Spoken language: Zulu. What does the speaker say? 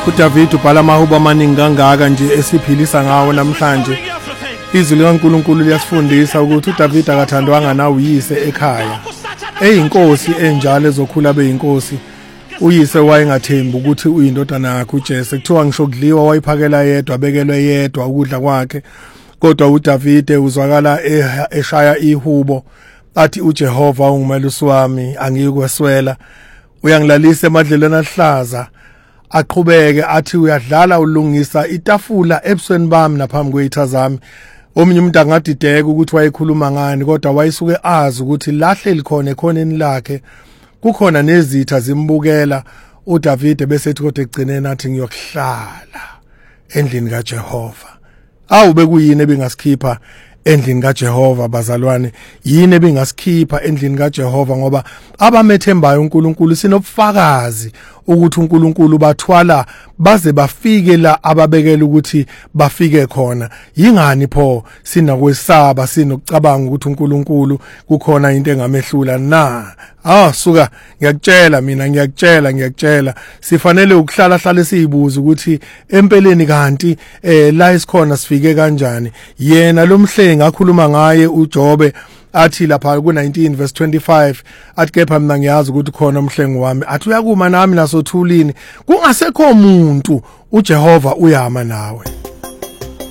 uDavid ubhala amahubo amaningi kangaka nje esiphilisa ngawo namhlanje. Izwi likaNkulunkulu liyasifundisa ukuthi uDavid akathandwanga nawuyise ekhaya. Eyinkosi enjalo ezokhula beyinkosi. Uyise wayengathembi ukuthi uyindodana yakhe uJese. Kuthiwa ngisho kudliwa wayiphakela yedwa, abekelwe yedwa ukudla kwakhe. Kodwa uDavid uzwakala eshaya ihubo athi uJehova ungumelusi wami, angikukweswela. Uyangilalisa emadlelweni ahlaza. Aqhubeke athi uyadlala ulungisa itafula ebusweni bami naphambi kwezitha zami. Omunye umuntu angadideka ukuthi wayekhuluma ngani, kodwa wayisuke azi ukuthi lahle likhona ekhoneni lakhe kukhona nezitha zimbukela. uDavid bese ethi kodwa egcineni athi ngiyokuhlala endlini kaJehova. Awube kuyini ebengasikhipha endlini kaJehova bazalwane? Yini ebengasikhipha endlini kaJehova? Ngoba abamethembayo uNkulunkulu sinobufakazi ukuthi uNkulunkulu bathwala baze bafike la ababekela ukuthi bafike khona. Yingani pho sinakwesaba, sinokucabanga ukuthi uNkulunkulu kukhona into engamehlula na? Suka ngiyakutshela mina, ngiyakutshela sifanele ukuhlala siyibuza ukuthi empeleni kanti la isikhona sifike kanjani. Yena lo mhlengi akhuluma ngaye uJobe athi lapha ku19 verse 25 athi kepha mina ngiyazi ukuthi khona umhlengi wami, athi uyakuma nami nasothulini kungasekho umuntu, uJehova uyama nawe.